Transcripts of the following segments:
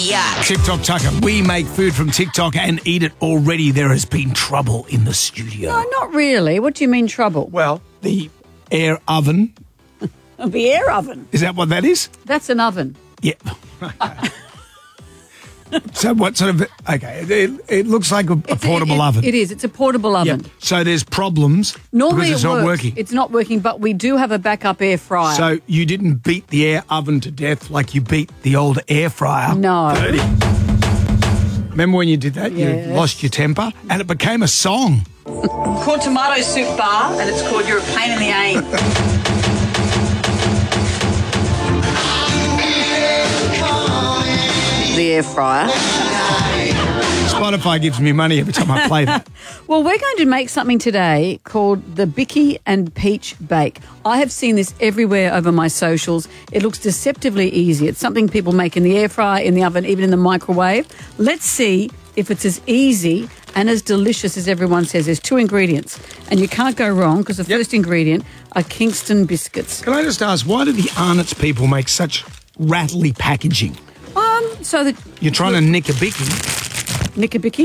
Yuck. TikTok Tucker, we make food from TikTok and eat it already. There has been trouble in the studio. No, not really. What do you mean trouble? Well, the air oven. The air oven. Is that what that is? That's an oven. Yeah. So what sort of... Okay, it looks like a portable oven. It is. It's a portable oven. Yeah. So there's problems Normally because it's not working. It's not working, but we do have a backup air fryer. So you didn't beat the air oven to death like you beat the old air fryer. No. Remember when you did that? Yes. You lost your temper and it became a song. Called Tomato Soup Bar, and it's called You're a Pain in the Ain. The air fryer. Spotify gives me money every time I play that. Well, we're going to make something today called the Bicky and Peach Bake. I have seen this everywhere over my socials. It looks deceptively easy. It's something people make in the air fryer, in the oven, even in the microwave. Let's see if it's as easy and as delicious as everyone says. There's 2 ingredients, and you can't go wrong because the first ingredient are Kingston biscuits. Can I just ask, why do the Arnott's people make such rattly packaging? So that You're trying to nick a bicky. Nick a Bicky?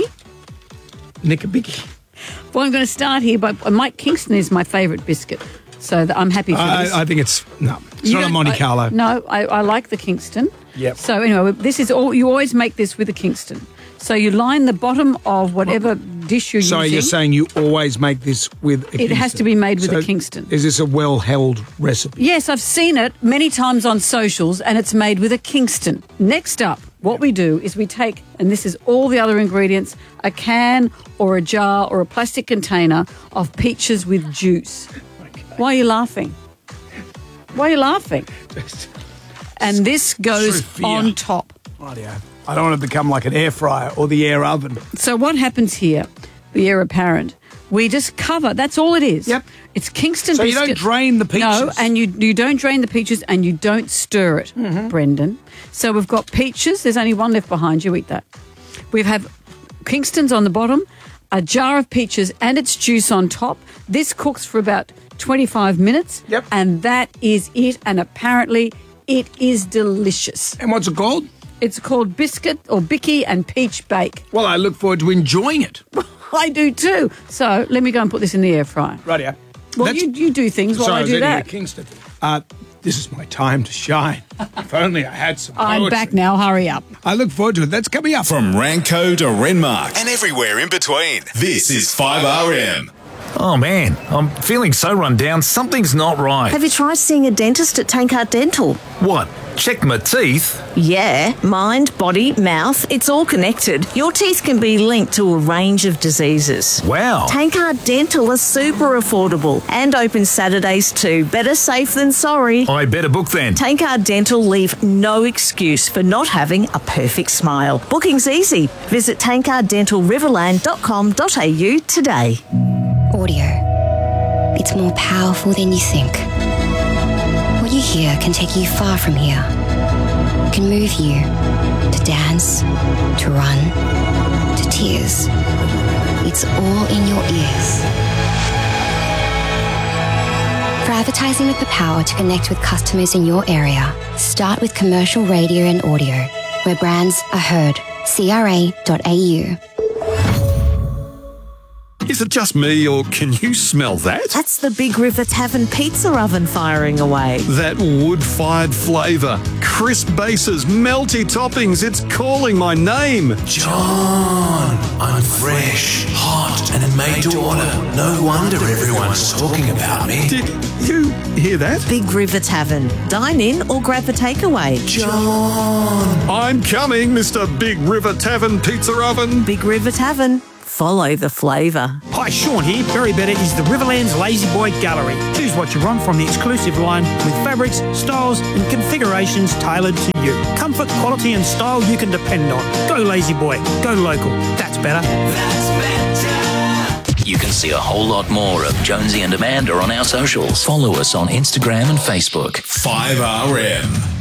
Nick a bicky. Well, I'm going to start here by Mike Kingston is my favourite biscuit, so I'm happy for this. I think it's not You a don't- Monte Carlo. I like the Kingston. Yep. So anyway, this is all. You always make this with a Kingston. So you line the bottom of whatever dish you're So using. you're saying you always make this with a Kingston? It has to be made with a Kingston. Is this a well-held recipe? Yes, I've seen it many times on socials, and it's made with a Kingston. Next up, what we do is we take, and this is all the other ingredients, a can or a jar or a plastic container of peaches with juice. Why are you laughing? Why are you laughing? And this goes fear. on top. Rightio. I don't want to become like an air fryer or the air oven. So what happens here, the heir apparent, we just cover, that's all it is. Yep. It's Kingston So you biscuit. don't drain the peaches? No, and you don't drain the peaches and you don't stir it, Brendan. So we've got peaches. There's only one left behind you. Eat that. We have Kingston's on the bottom, a jar of peaches and its juice on top. This cooks for about 25 minutes. Yep. And that is it. And apparently it is delicious. And what's it called? It's called Biscuit or Bicky and Peach Bake. Well, I look forward to enjoying it. I do too. So let me go and put this in the air fryer. Rightio. Well, you do things while Sorry, I do was eating that. a Kingston. This is my time to shine. If only I had some I'm poetry. back now. Hurry up. I look forward to it. That's coming up. From Ranco to Renmark and everywhere in between. This is 5RM. Oh man, I'm feeling so run down, something's not right. Have you tried seeing a dentist at Tankard Dental? What? Check my teeth? Yeah, mind, body, mouth, it's all connected. Your teeth can be linked to a range of diseases. Wow. Tankard Dental is super affordable and open Saturdays too. Better safe than sorry. I better book then. Tankard Dental leave no excuse for not having a perfect smile. Booking's easy. Visit tankarddentalriverland.com.au today. Audio. It's more powerful than you think. What you hear can take you far from here. It can move you to dance, to run, to tears. It's all in your ears. For advertising with the power to connect with customers in your area, start with commercial radio and audio, where brands are heard. CRA.au. Is it just me, or can you smell that? That's the Big River Tavern pizza oven firing away. That wood-fired flavour, crisp bases, melty toppings, it's calling my name. John, I'm fresh, hot, and made to order. No wonder everyone's talking about me. Did you hear that? Big River Tavern. Dine in or grab a takeaway. John. I'm coming, Mr. Big River Tavern Pizza Oven. Big River Tavern. Follow the flavour. Hi, Sean here. Berry Better is the Riverlands Lazy Boy Gallery. Choose what you want from the exclusive line with fabrics, styles and configurations tailored to you. Comfort, quality and style you can depend on. Go Lazy Boy. Go local. That's better. That's better. You can see a whole lot more of Jonesy and Amanda on our socials. Follow us on Instagram and Facebook. 5RM.